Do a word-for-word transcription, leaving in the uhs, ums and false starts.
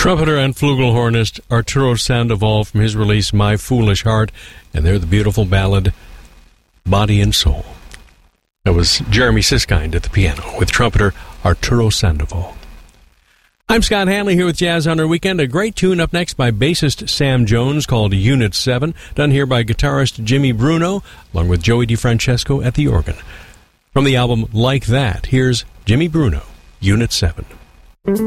Trumpeter and flugelhornist Arturo Sandoval from his release My Foolish Heart, and they're the beautiful ballad Body and Soul. That was Jeremy Siskind at the piano with trumpeter Arturo Sandoval. I'm Scott Hanley here with Jazz on Our Weekend. A great tune up next by bassist Sam Jones called Unit seven, done here by guitarist Jimmy Bruno, along with Joey DeFrancesco at the organ. From the album Like That, here's Jimmy Bruno, Unit seven.